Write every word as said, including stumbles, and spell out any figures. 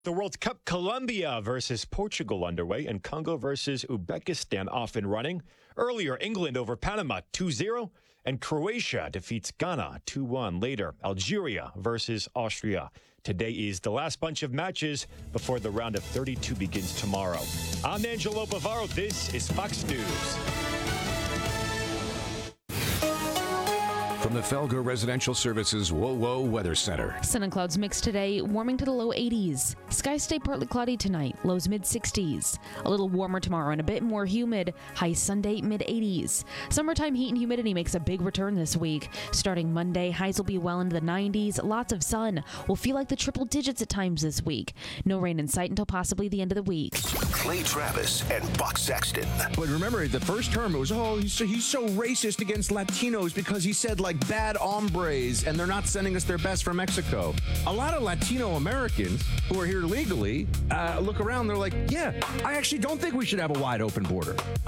The World Cup, Colombia versus Portugal underway, and Congo versus Uzbekistan off and running. Earlier, England over Panama two zero, and Croatia defeats Ghana two one. Later, Algeria versus Austria. Today is the last bunch of matches before the round of thirty-two begins tomorrow. I'm Angelo Bavaro. This is Fox News. From the Felger Residential Services WoWo Weather Center. Sun and clouds mixed today, warming to the low eighties. Skies stay partly cloudy tonight, lows mid sixties. A little warmer tomorrow and a bit more humid, high Sunday mid eighties. Summertime heat and humidity makes a big return this week. Starting Monday, highs will be well into the nineties. Lots of sun. Will feel like the triple digits at times this week. No rain in sight until possibly the end of the week. Clay Travis and Buck Sexton. But remember, the first term, it was, oh, he's so, he's so racist against Latinos because he said, like, bad hombres, and they're not sending us their best from Mexico. A lot of Latino Americans who are here legally uh, look around, they're like, yeah, I actually don't think we should have a wide open border.